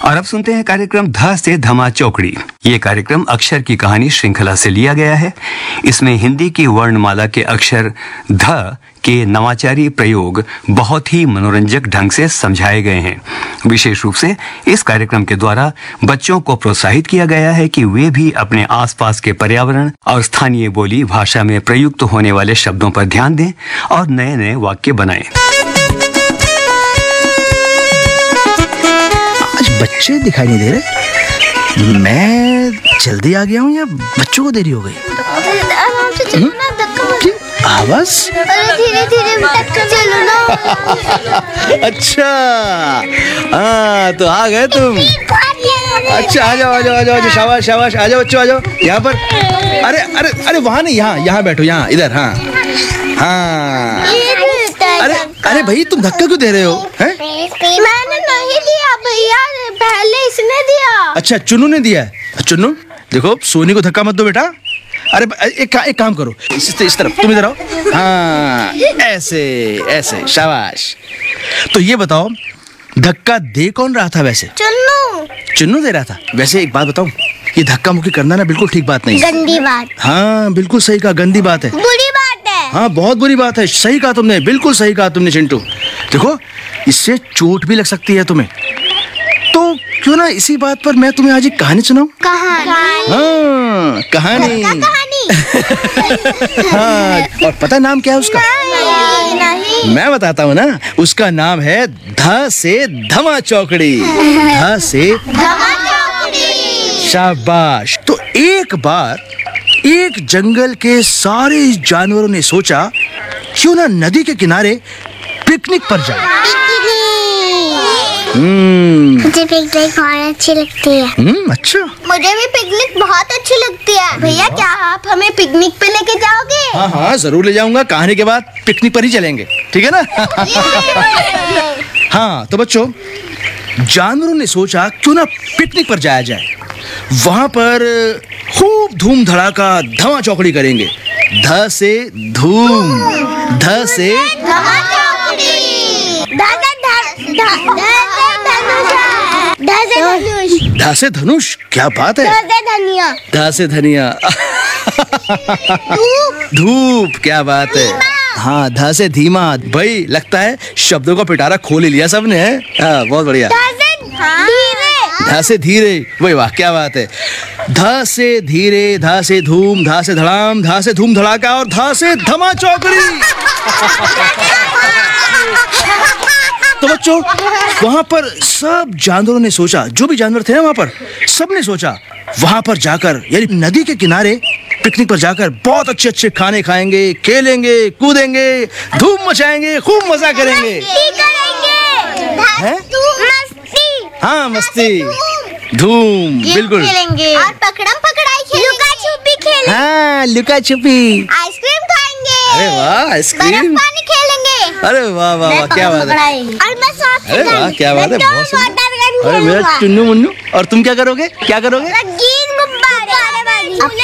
और अब सुनते हैं कार्यक्रम ध से धमा चौकड़ी। ये कार्यक्रम अक्षर की कहानी श्रृंखला से लिया गया है। इसमें हिंदी की वर्णमाला के अक्षर ध के नवाचारी प्रयोग बहुत ही मनोरंजक ढंग से समझाए गए हैं। विशेष रूप से इस कार्यक्रम के द्वारा बच्चों को प्रोत्साहित किया गया है कि वे भी अपने आसपास के पर्यावरण और स्थानीय बोली भाषा में प्रयुक्त होने वाले शब्दों पर ध्यान दें और नए नए वाक्य बनाएं। बच्चे दिखाई नहीं दे रहे। मैं जल्दी आ गया हूँ या बच्चों को देरी हो गई? आवाज धीरे-धीरे चलो ना। अच्छा, हाँ तो आ गए तुम। अच्छा आ जाओ आ जाओ आ जाओ, शाबाश शाबाश, आ जाओ बच्चों, आ जाओ यहाँ पर। अरे अरे अरे वहाँ नहीं, यहाँ बैठो, यहाँ इधर। हाँ हाँ, अरे अरे भाई तुम धक्का क्यों दे रहे हो? हैं? मैंने नहीं दिया भैया, पहले इसने दिया। अच्छा चुन्नू ने दिया है। चुन्नू देखो, सोनी को धक्का मत दो बेटा। अरे एक काम करो, इस तरफ, तुम इधर आओ। हाँ ऐसे ऐसे, शाबाश। तो ये बताओ, धक्का दे कौन रहा था वैसे? चुन्नू। चुन्नू दे रहा था। वैसे एक बात बताऊं, ये धक्का मुक्की करना ना बिल्कुल ठीक बात नहीं है। गंदी बात। हाँ बिल्कुल सही कहा, गंदी बात है, बुरी बात है। हाँ बहुत बुरी बात है। सही कहा तुमने, बिल्कुल सही कहा तुमने चिंटू। देखो इससे चोट भी लग सकती है तुम्हें। तो क्यों ना इसी बात पर मैं तुम्हें आज एक कहानी सुनाऊं? कहानी? हाँ कहानी। हाँ, और पता नाम क्या है उसका? नहीं। मैं बताता हूँ ना, उसका नाम है ध से धमा चौकड़ी। ध से धमा चौकड़ी। शाबाश। तो एक बार एक जंगल के सारे जानवरों ने सोचा, क्यों ना नदी के किनारे पिकनिक पर जाए। मुझे पिकनिक बहुत अच्छी लगती है। अच्छा, मुझे भी पिकनिक बहुत अच्छी लगती है। भैया क्या आप हमें पिकनिक पे लेके जाओगे? हाँ हाँ जरूर ले जाऊंगा। कहानी के बाद पिकनिक पर ही चलेंगे, ठीक है ना? हाँ तो बच्चों, जानवरों ने सोचा क्यों ना पिकनिक पर जाया जाए। वहां पर खूब धूम धड़ाका धमा चौकड़ी करेंगे। ध से धूम, ध से धमा चौकड़ी। ध से धनुष। क्या बात है? धनिया। ध से धनिया। धूप। क्या बात है? हाँ ध से धीमा। भाई लगता है शब्दों का पिटारा खोल ही लिया सबने। हाँ बहुत बढ़िया। ध से धीरे। वही वाह, क्या बात है? ध से धीरे, ध से धूम, ध से धड़ाम, ध से धूम धड़ाका और ध से धमा चौकड़ी। तो बच्चों, वहां पर सब जानवरों ने सोचा, जो भी जानवर थे ना वहां पर, सब ने सोचा वहां पर जाकर, यानी नदी के किनारे पिकनिक पर जाकर बहुत अच्छे अच्छे खाने खाएंगे, खेलेंगे, कूदेंगे, धूम मचाएंगे, खूब मजा करेंगे। हैं? हाँ मस्ती, धूम, बिल्कुल। और पकड़म पकड़ाई खेलेंगे, लुका छुपी खेलेंगे। हाँ लुका छुपी, आइसक्रीम खाएंगे। अरे वाह, आइसक्रीम, बर्फ पानी खेलेंगे। अरे वाह वाह वाह, क्या बात है? और मैं साथ अरे वाह, क्या बात है, बहुत सुंदर। अरे मेरा चुन्नू मुन्नू। और तुम क्या करोगे? क्या करोगे? रंगीन गुब्बारे।